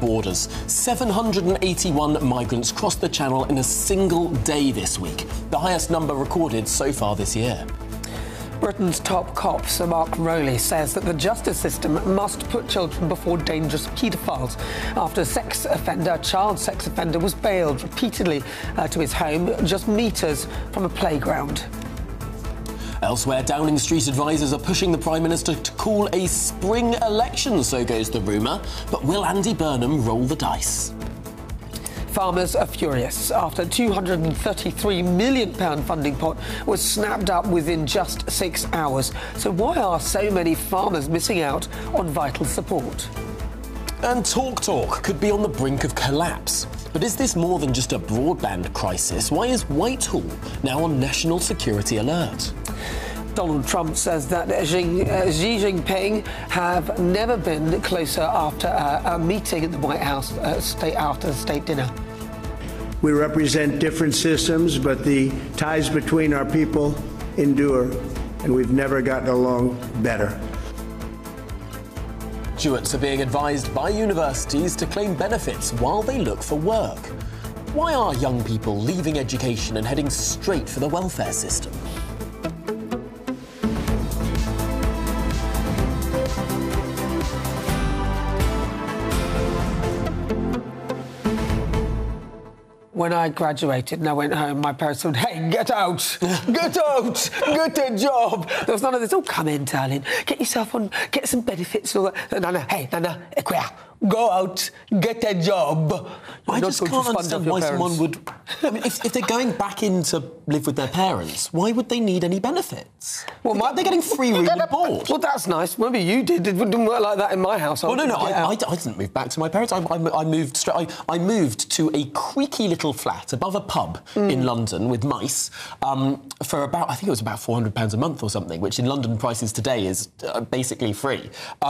borders. 781 migrants crossed the Channel in a single day this week, the highest number recorded so far this year. Britain's top cop, Sir Mark Rowley, says that the justice system must put children before dangerous paedophiles after a child sex offender was bailed repeatedly to his home just metres from a playground. Elsewhere, Downing Street advisers are pushing the Prime Minister to call a spring election, so goes the rumour. But will Andy Burnham roll the dice? Farmers are furious after a £233 million funding pot was snapped up within just 6 hours. So why are so many farmers missing out on vital support? And TalkTalk could be on the brink of collapse. But is this more than just a broadband crisis? Why is Whitehall now on national security alert? Donald Trump says that Xi Jinping have never been closer after a meeting at the White House after the state dinner. We represent different systems, but the ties between our people endure, and we've never gotten along better. Stewards are being advised by universities to claim benefits while they look for work. Why are young people leaving education and heading straight for the welfare system? When I graduated and I went home, my parents said, "Hey, get out! Get out! Get a job!" There was none of this. "Oh, come in, darling. Get yourself on, get some benefits and all that." "No, hey, no, go out, get a job." I just can't understand why someone would... I mean, if they're going back in to live with their parents, why would they need any benefits? Well, they're getting free room and board. Well, that's nice. Maybe you did. It didn't work like that in my household. Well, no, I didn't move back to my parents. I moved straight... I moved to a creaky little flat above a pub in London with mice for about... I think it was about £400 a month or something, which in London prices today is basically free.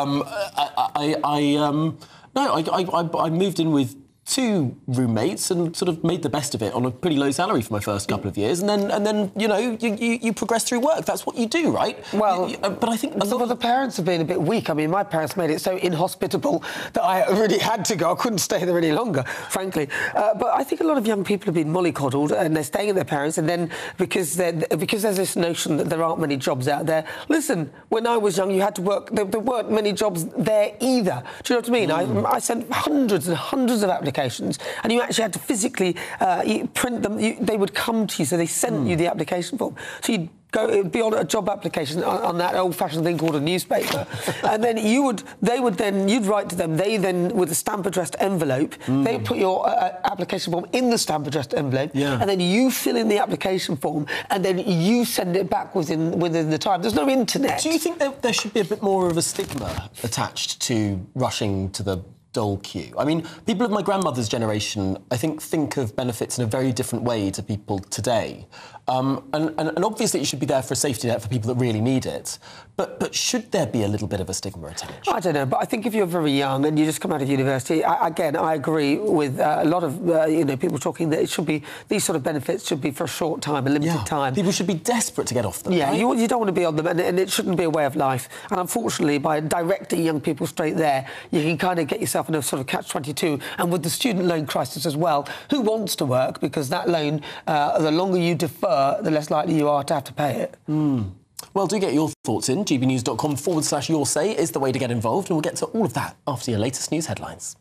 I moved in with 2 roommates and sort of made the best of it on a pretty low salary for my first couple of years, and then you know you progress through work. That's what you do, right? Well, but I think the parents have been a bit weak. I mean, my parents made it so inhospitable that I really had to go. I couldn't stay there any longer, frankly. But I think a lot of young people have been mollycoddled and they're staying with their parents, and then because there's this notion that there aren't many jobs out there. Listen, when I was young, you had to work. There weren't many jobs there either. Do you know what I mean? I sent hundreds and hundreds of applications, and you actually had to physically print them. They would come to you, so they sent you the application form. So you'd go, it would be on a job application on that old-fashioned thing called a newspaper, and then you'd write to them. They then, with a stamp-addressed envelope, they put your application form in the stamp-addressed envelope, and then you fill in the application form, and then you send it back within the time. There's no internet. Do you think there should be a bit more of a stigma attached to rushing to the dole queue? I mean, people of my grandmother's generation, I think of benefits in a very different way to people today. And obviously it should be there for a safety net for people that really need it. But should there be a little bit of a stigma attached? I don't know, but I think if you're very young and you just come out of university, I agree with a lot of people talking that it should be, these sort of benefits should be for a short time, a limited time. People should be desperate to get off them. Yeah, right? you don't want to be on them, and it shouldn't be a way of life. And unfortunately, by directing young people straight there, you can kind of get yourself in a sort of catch-22. And with the student loan crisis as well, who wants to work? Because that loan, the longer you defer, the less likely you are to have to pay it. Well, do get your thoughts in. gbnews.com/your say is the way to get involved, and we'll get to all of that after your latest news headlines.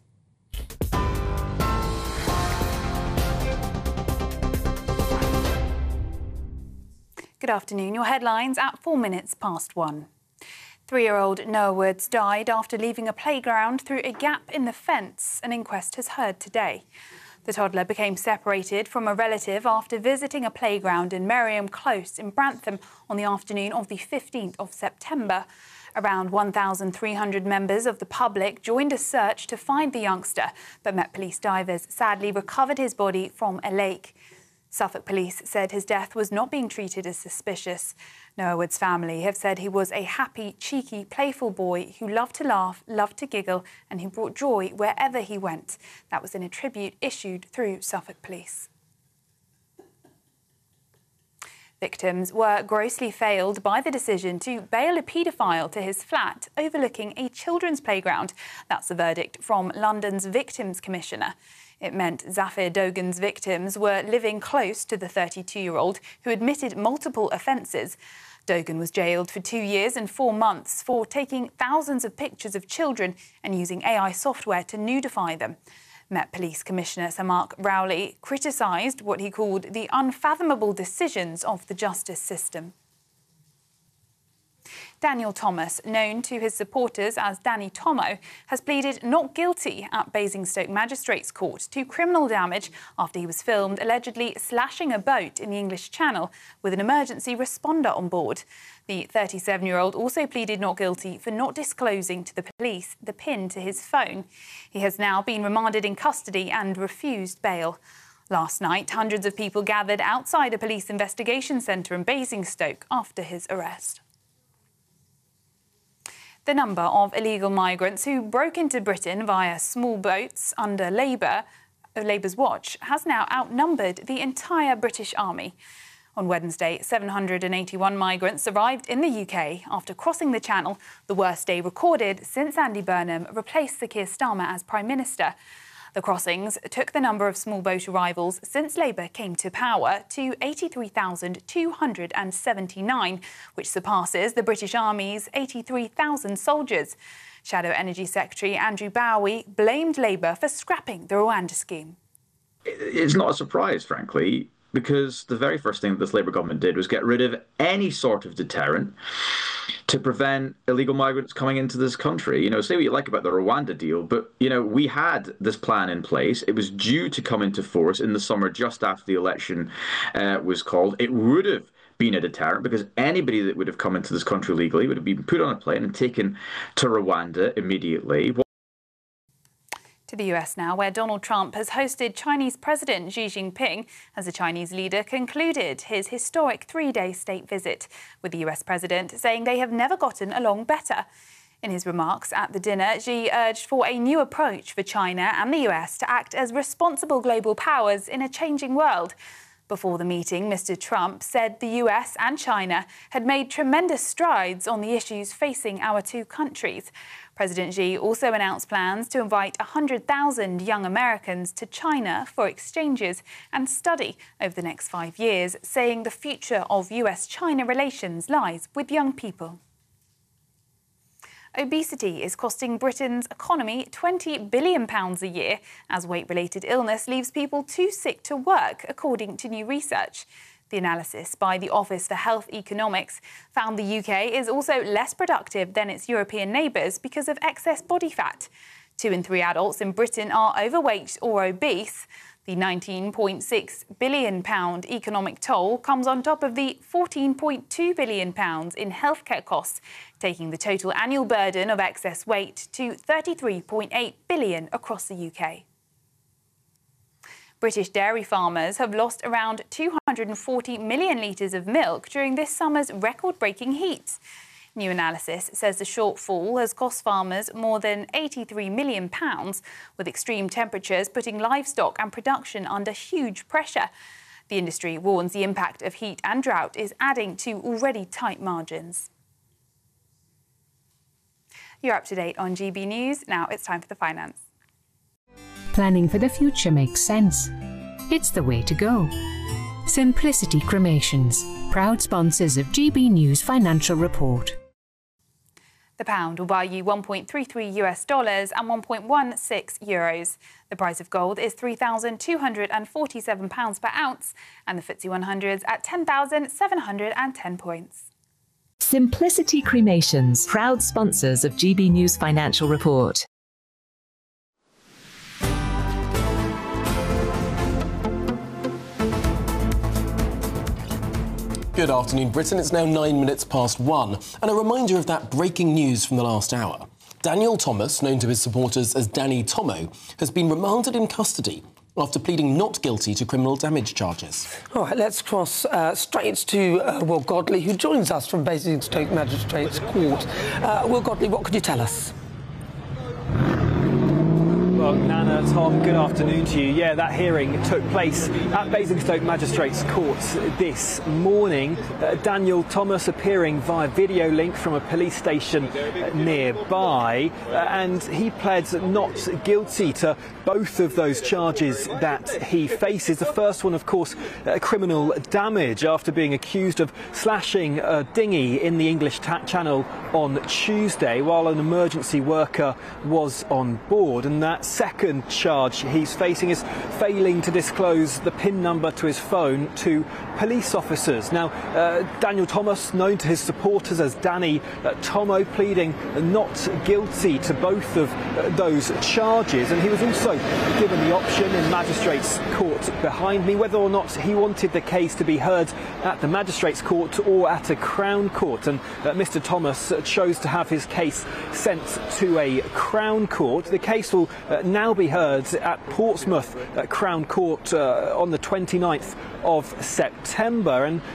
Good afternoon. Your headlines at 1:04. 3-year-old Noah Woods died after leaving a playground through a gap in the fence. An inquest has heard today. The toddler became separated from a relative after visiting a playground in Merriam Close in Brantham on the afternoon of the 15th of September. Around 1,300 members of the public joined a search to find the youngster, but Met Police divers sadly recovered his body from a lake. Suffolk Police said his death was not being treated as suspicious. Noah Wood's family have said he was a happy, cheeky, playful boy who loved to laugh, loved to giggle, and who brought joy wherever he went. That was in a tribute issued through Suffolk Police. Victims were grossly failed by the decision to bail a paedophile to his flat overlooking a children's playground. That's the verdict from London's Victims Commissioner. It meant Zafir Dogan's victims were living close to the 32-year-old who admitted multiple offences. Dogan was jailed for 2 years and 4 months for taking thousands of pictures of children and using AI software to nudify them. Met Police Commissioner Sir Mark Rowley criticised what he called the unfathomable decisions of the justice system. Daniel Thomas, known to his supporters as Danny Tomo, has pleaded not guilty at Basingstoke Magistrates Court to criminal damage after he was filmed allegedly slashing a boat in the English Channel with an emergency responder on board. The 37-year-old also pleaded not guilty for not disclosing to the police the PIN to his phone. He has now been remanded in custody and refused bail. Last night, hundreds of people gathered outside a police investigation centre in Basingstoke after his arrest. The number of illegal migrants who broke into Britain via small boats under Labour's watch has now outnumbered the entire British Army. On Wednesday, 781 migrants arrived in the UK after crossing the Channel, the worst day recorded since Andy Burnham replaced Sir Keir Starmer as Prime Minister. The crossings took the number of small boat arrivals since Labour came to power to 83,279, which surpasses the British Army's 83,000 soldiers. Shadow Energy Secretary Andrew Bowie blamed Labour for scrapping the Rwanda scheme. It's not a surprise, frankly, because the very first thing that this Labour government did was get rid of any sort of deterrent to prevent illegal migrants coming into this country. You know, say what you like about the Rwanda deal, but, you know, we had this plan in place. It was due to come into force in the summer just after the election was called. It would have been a deterrent because anybody that would have come into this country legally would have been put on a plane and taken to Rwanda immediately. To the US now, where Donald Trump has hosted Chinese President Xi Jinping as the Chinese leader concluded his historic 3-day state visit, with the US president saying they have never gotten along better. In his remarks at the dinner, Xi urged for a new approach for China and the US to act as responsible global powers in a changing world. Before the meeting, Mr. Trump said the US and China had made tremendous strides on the issues facing our two countries. President Xi also announced plans to invite 100,000 young Americans to China for exchanges and study over the next 5 years, saying the future of US-China relations lies with young people. Obesity is costing Britain's economy £20 billion a year as weight-related illness leaves people too sick to work, according to new research. The analysis by the Office for Health Economics found the UK is also less productive than its European neighbours because of excess body fat. 2 in 3 adults in Britain are overweight or obese. The £19.6 billion economic toll comes on top of the £14.2 billion in healthcare costs, taking the total annual burden of excess weight to £33.8 billion across the UK. British dairy farmers have lost around 240 million litres of milk during this summer's record-breaking heat. New analysis says the shortfall has cost farmers more than £83 million, with extreme temperatures putting livestock and production under huge pressure. The industry warns the impact of heat and drought is adding to already tight margins. You're up to date on GB News. Now it's time for the finance. Planning for the future makes sense. It's the way to go. Simplicity Cremations, proud sponsors of GB News Financial Report. The pound will buy you $1.33 and 1.16 euros. The price of gold is £3,247 per ounce, and the FTSE 100's at 10,710 points. Simplicity Cremations, proud sponsors of GB News Financial Report. Good afternoon, Britain. It's now 9 minutes past 1. And a reminder of that breaking news from the last hour. Daniel Thomas, known to his supporters as Danny Tomo, has been remanded in custody after pleading not guilty to criminal damage charges. All right, let's cross straight to Will Godley, who joins us from Basingstoke Magistrates Court. Will Godley, what could you tell us? Well, Nana, Tom, good afternoon to you. Yeah, that hearing took place at Basingstoke Magistrates Court this morning. Daniel Thomas appearing via video link from a police station nearby, and he pled not guilty to both of those charges that he faces. The first one, of course, criminal damage after being accused of slashing a dinghy in the English Channel on Tuesday while an emergency worker was on board. And that second charge he's facing is failing to disclose the PIN number to his phone to police officers. Now, Daniel Thomas, known to his supporters as Danny Tomo, pleading not guilty to both of those charges, and he was also given the option in Magistrates Court behind me whether or not he wanted the case to be heard at the Magistrates Court or at a Crown Court, and Mr Thomas chose to have his case sent to a Crown Court. The case will now be heard at Portsmouth Crown Court on the 29th of September, and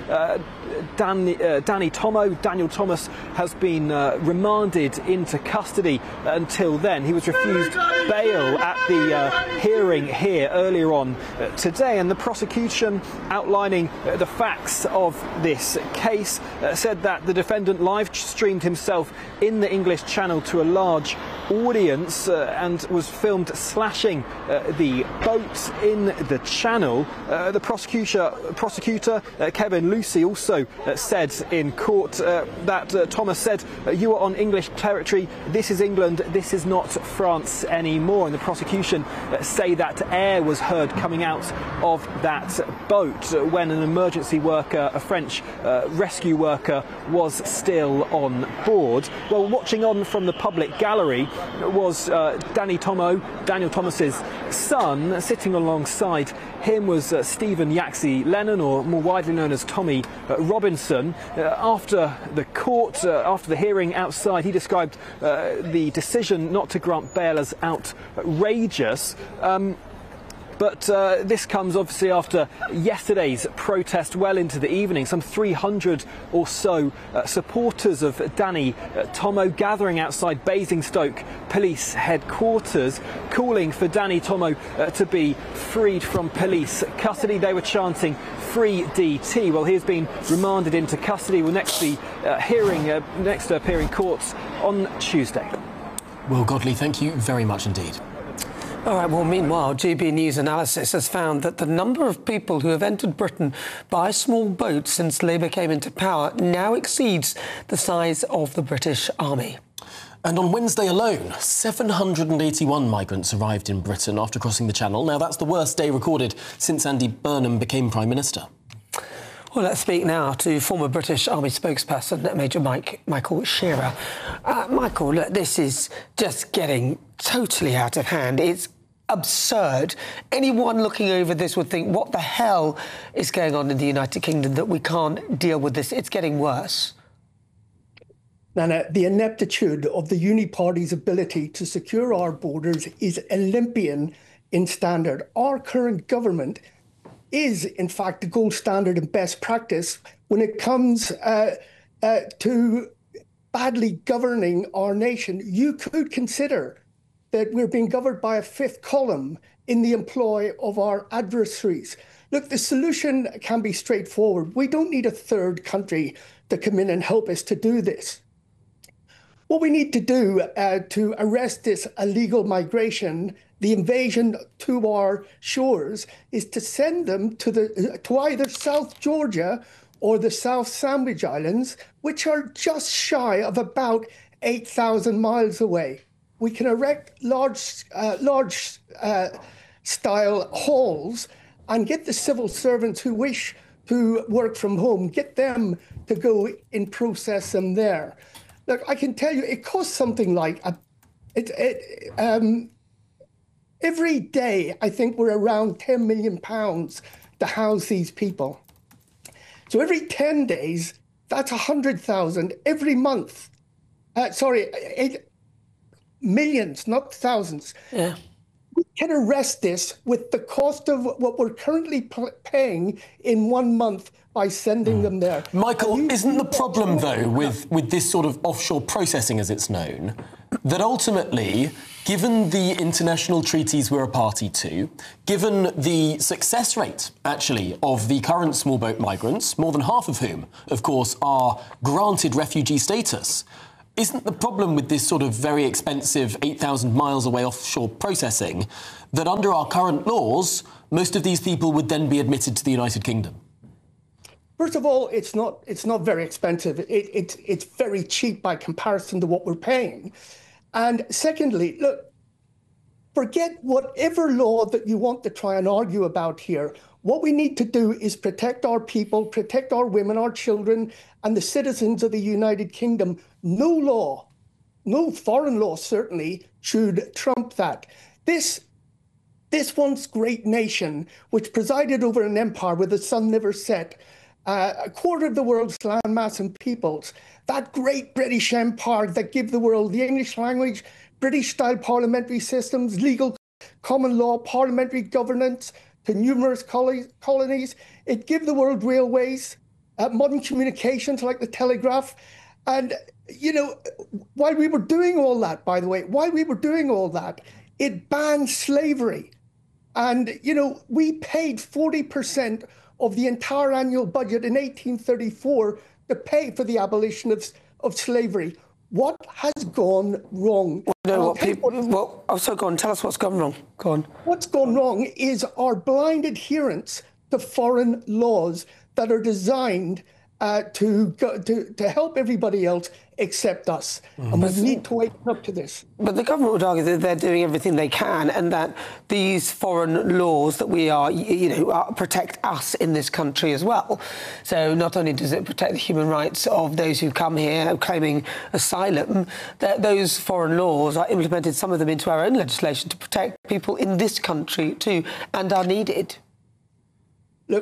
Daniel Thomas has been remanded into custody until then. He was refused bail at the hearing here earlier on today, and the prosecution, outlining the facts of this case, said that the defendant live streamed himself in the English Channel to a large audience and was filmed slashing the boat in the Channel. The prosecutor Kevin Lucy also said in court that Thomas said, "You are on English territory, this is England, this is not France anymore." And the prosecution say that air was heard coming out of that boat when an emergency worker, a French rescue worker, was still on board. Well, watching on from the public gallery was Daniel Thomas's son. Sitting alongside him was Stephen Yaxley Lennon, or more widely known as Tommy Robinson. After the hearing outside, he described the decision not to grant bail as outrageous. But this comes obviously after yesterday's protest well into the evening. Some 300 or so supporters of Danny Tomo gathering outside Basingstoke Police Headquarters, calling for Danny Tomo to be freed from police custody. They were chanting "Free DT." Well, he has been remanded into custody. Will next be appearing courts on Tuesday. Will Godley, thank you very much indeed. All right, well, meanwhile, GB News Analysis has found that the number of people who have entered Britain by small boats since Labour came into power now exceeds the size of the British Army. And on Wednesday alone, 781 migrants arrived in Britain after crossing the Channel. Now, that's the worst day recorded since Andy Burnham became Prime Minister. Well, let's speak now to former British Army spokesperson, Major Michael Shearer. Michael, look, this is just getting totally out of hand. It's absurd. Anyone looking over this would think, what the hell is going on in the United Kingdom that we can't deal with this? It's getting worse. Nana, the ineptitude of the Uni Party's ability to secure our borders is Olympian in standard. Our current government is, in fact, the gold standard and best practice when it comes to badly governing our nation. You could consider that we're being governed by a fifth column in the employ of our adversaries. Look, the solution can be straightforward. We don't need a third country to come in and help us to do this. What we need to do to arrest this illegal migration, the invasion to our shores, is to send them to either South Georgia or the South Sandwich Islands, which are just shy of about 8,000 miles away. We can erect large-style halls and get the civil servants who wish to work from home, get them to go and process them there. Look, I can tell you, it costs something like every day, I think we're around £10 million to house these people. So every 10 days, that's 100,000 every month. Millions, not thousands. Yeah. We can arrest this with the cost of what we're currently paying in 1 month by sending them there. Michael, isn't the problem, though, with this sort of offshore processing, as it's known, that ultimately, given the international treaties we're a party to, given the success rate, actually, of the current small boat migrants, more than half of whom, of course, are granted refugee status, isn't the problem with this sort of very expensive 8,000 miles away offshore processing that under our current laws, most of these people would then be admitted to the United Kingdom? First of all, it's not very expensive. It's very cheap by comparison to what we're paying. And secondly, look, forget whatever law that you want to try and argue about here. What we need to do is protect our people, protect our women, our children, and the citizens of the United Kingdom. No law, no foreign law certainly, should trump that. This once great nation, which presided over an empire where the sun never set, a quarter of the world's landmass and peoples, that great British Empire that gave the world the English language, British-style parliamentary systems, legal common law, parliamentary governance to numerous colonies. It gave the world railways, modern communications like the telegraph. And, you know, while we were doing all that, by the way, it banned slavery. And, you know, we paid 40% of the entire annual budget in 1834 to pay for the abolition of slavery. What has gone wrong? Go on, tell us what's gone wrong. Go on. What's gone wrong is our blind adherence to foreign laws that are designed to help everybody else except us. And we need to wake up to this. But the government would argue that they're doing everything they can and that these foreign laws that we are, protect us in this country as well. So not only does it protect the human rights of those who come here claiming asylum, those foreign laws are implemented, some of them into our own legislation, to protect people in this country too, and are needed. Look,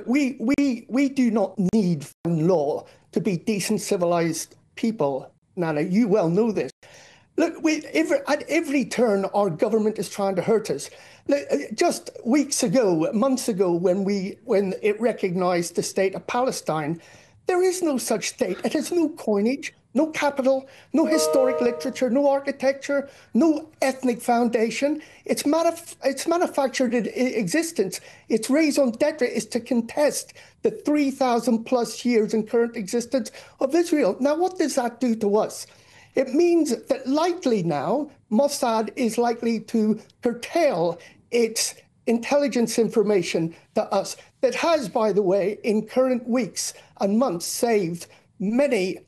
we do not need foreign law to be decent, civilised people, Nana. You well know this. Look, at every turn, our government is trying to hurt us. Look, just months ago, when it recognised the state of Palestine, there is no such state. It has no coinage, no capital, no historic literature, no architecture, no ethnic foundation. Its manufactured existence, its raison d'etre is to contest the 3,000 plus years in current existence of Israel. Now, what does that do to us? It means that likely now, Mossad is likely to curtail its intelligence information to us that has, by the way, in current weeks and months, saved many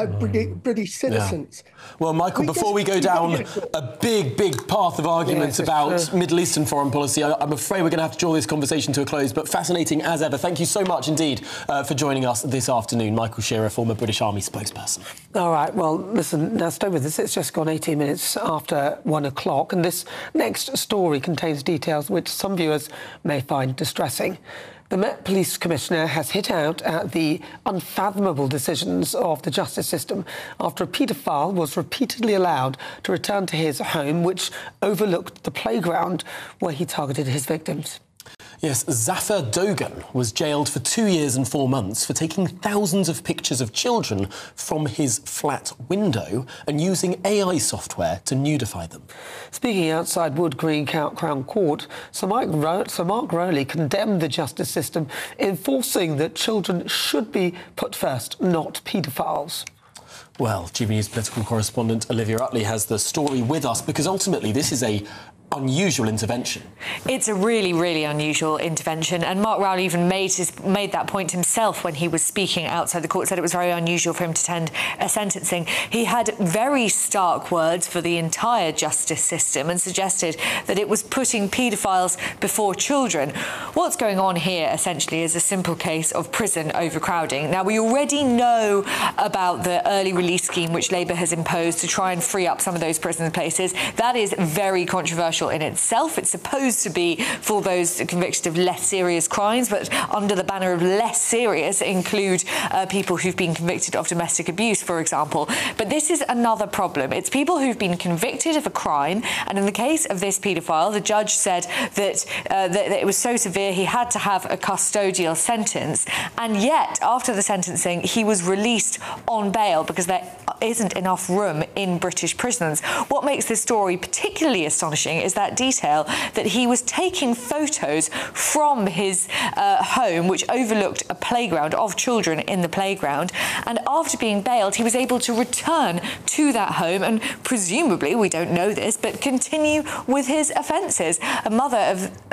British citizens. Yeah. Well, Michael, before we go down a big path of arguments about Middle Eastern foreign policy, I'm afraid we're going to have to draw this conversation to a close, but fascinating as ever. Thank you so much indeed for joining us this afternoon. Michael Shearer, former British Army spokesperson. All right, well, listen, now stay with us. It's just gone 18 minutes after 1 o'clock, and this next story contains details which some viewers may find distressing. The Met Police Commissioner has hit out at the unfathomable decisions of the justice system after a paedophile was repeatedly allowed to return to his home, which overlooked the playground where he targeted his victims. Yes, Zafar Dogan was jailed for 2 years and 4 months for taking thousands of pictures of children from his flat window and using AI software to nudify them. Speaking outside Wood Green Crown Court, Sir Mark Rowley condemned the justice system, enforcing that children should be put first, not paedophiles. Well, GB News political correspondent Olivia Utley has the story with us because ultimately this is a unusual intervention. It's a really unusual intervention, and Mark Rowley even made that point himself when he was speaking outside the court, said it was very unusual for him to attend a sentencing. He had very stark words for the entire justice system and suggested that it was putting paedophiles before children. What's going on here essentially is a simple case of prison overcrowding. Now, we already know about the early release scheme which Labour has imposed to try and free up some of those prison places. That is very controversial in itself. It's supposed to be for those convicted of less serious crimes, but under the banner of less serious include people who've been convicted of domestic abuse, for example. But this is another problem. It's people who've been convicted of a crime, and in the case of this paedophile, the judge said that it was so severe he had to have a custodial sentence, and yet after the sentencing he was released on bail because isn't enough room in British prisons. What makes this story particularly astonishing is that detail that he was taking photos from his home, which overlooked a playground of children in the playground, and after being bailed, he was able to return to that home and presumably, we don't know this, but continue with his offences. A mother of